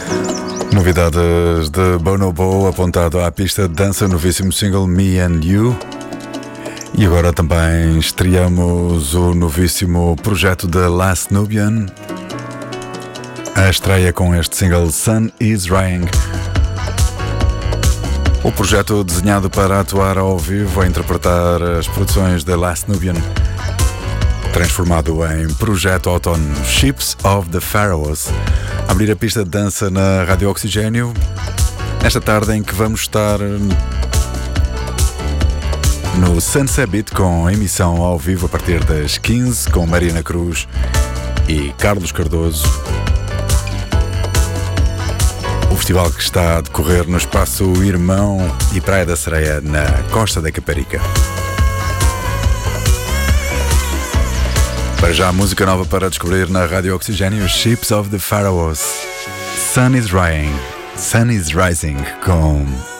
Novidades de Bonobo apontado à pista de dança, novíssimo single Me and You. E agora também estreamos o novíssimo projeto da Last Nubian. A estreia com este single Sun is Rising. O projeto desenhado para atuar ao vivo a interpretar as produções da Last Nubian, transformado em projeto autónomo Ships of the Pharaohs. Abrir a pista de dança na Rádio Oxigênio, esta tarde em que vamos estar no Sunset Beat com emissão ao vivo a partir das 15 com Mariana Cruz e Carlos Cardoso. O festival que está a decorrer no Espaço Irmão e Praia da Sereia, na Costa da Caparica. Para já, música nova para descobrir na Rádio Oxigênio, Ships of the Pharaohs, Sun is Rising com